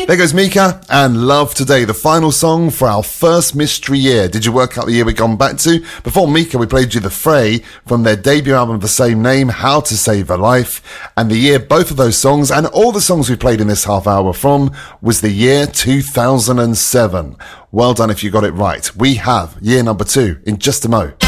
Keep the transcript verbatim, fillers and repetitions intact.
There goes Mika and Love Today, the final song for our first mystery year. Did you work out the year we've gone back to? Before Mika, we played you The Fray from their debut album of the same name, How to Save a Life. And the year both of those songs and all the songs we played in this half hour were from was the year two thousand seven. Well done if you got it right. We have year number two in just a mo.